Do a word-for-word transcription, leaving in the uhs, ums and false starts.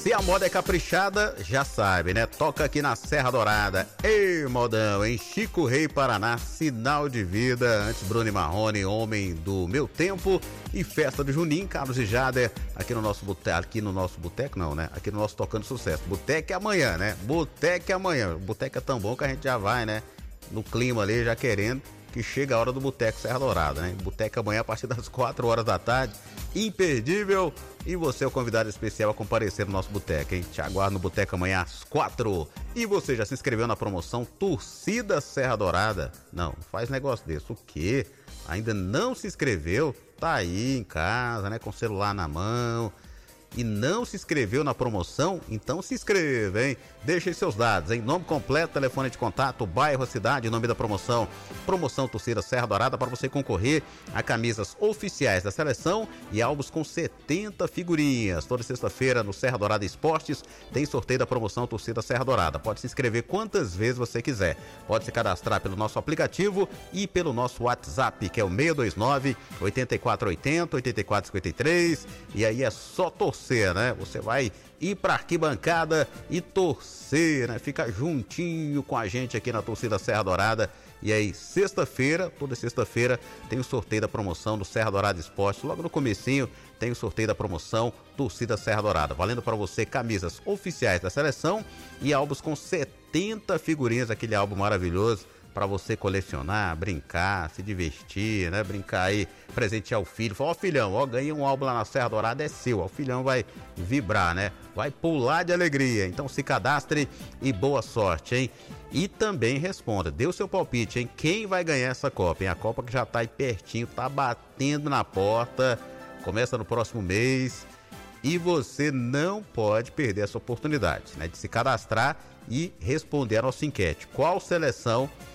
Se a moda é caprichada, já sabe, né? Toca aqui na Serra Dourada. Ei, modão, em Chico Rei, Paraná, sinal de vida. Antes Bruno e Marrone, homem do meu tempo. E festa do Juninho, Carlos e Jader, aqui no nosso boteco, aqui no nosso boteco não, né? Aqui no nosso Tocando Sucesso. Boteco é amanhã, né? Boteco é amanhã. Boteco é tão bom que a gente já vai, né? No clima ali, já querendo que chega a hora do Boteco Serra Dourada, né? Boteco amanhã a partir das quatro horas da tarde. Imperdível. E você é o convidado especial a comparecer no nosso boteco, hein? Te aguardo no boteco amanhã às quatro. E você já se inscreveu na promoção Torcida Serra Dourada? Não, faz negócio desse. O quê? Ainda não se inscreveu? Tá aí em casa, né? Com o celular na mão. E não se inscreveu na promoção? Então se inscreva, hein? Deixe aí seus dados, hein? Nome completo, telefone de contato, bairro, cidade, nome da promoção. Promoção Torcida Serra Dourada para você concorrer a camisas oficiais da seleção e álbuns com setenta figurinhas. Toda sexta-feira no Serra Dourada Esportes tem sorteio da promoção Torcida Serra Dourada. Pode se inscrever quantas vezes você quiser. Pode se cadastrar pelo nosso aplicativo e pelo nosso WhatsApp, que é o seis dois nove, oito quatro oito zero, oito quatro cinco três. E aí é só torcer, né? Você vai ir pra arquibancada e torcer, né? Fica juntinho com a gente aqui na Torcida Serra Dourada. E aí, sexta-feira, toda sexta-feira, tem o sorteio da promoção do Serra Dourada Esporte. Logo no comecinho, tem o sorteio da promoção Torcida Serra Dourada. Valendo para você camisas oficiais da seleção e álbuns com setenta figurinhas, aquele álbum maravilhoso para você colecionar, brincar, se divertir, né? Brincar aí, presentear o filho. Fala, ó, filhão, ó, ganhei um álbum lá na Serra Dourada, é seu. Ó, o filhão vai vibrar, né? Vai pular de alegria. Então se cadastre e boa sorte, hein? E também responda, dê o seu palpite, hein? Quem vai ganhar essa Copa, hein? A Copa que já tá aí pertinho, tá batendo na porta, começa no próximo mês. E você não pode perder essa oportunidade, né? De se cadastrar e responder a nossa enquete. Qual seleção